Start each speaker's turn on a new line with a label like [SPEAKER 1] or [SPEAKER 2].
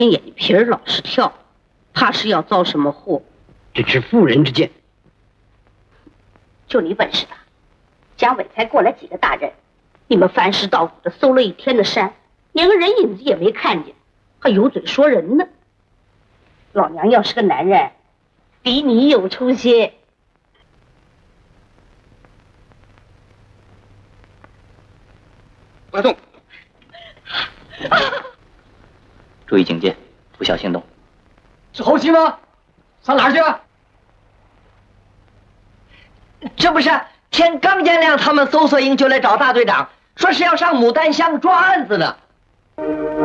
[SPEAKER 1] 眼皮儿老是跳，怕是要遭什么祸。
[SPEAKER 2] 这是妇人之见。
[SPEAKER 1] 就你本事大，蒋伟才过来几个大人，你们翻尸倒骨的搜了一天的山，连个人影子也没看见，还有嘴说人呢。老娘要是个男人，比你有出息。
[SPEAKER 2] 快送！
[SPEAKER 3] 注意警戒，不小心动。
[SPEAKER 2] 是侯七吗？上哪儿去了？
[SPEAKER 4] 这不是天刚见亮，他们搜索营就来找大队长，说是要上牡丹乡抓案子呢。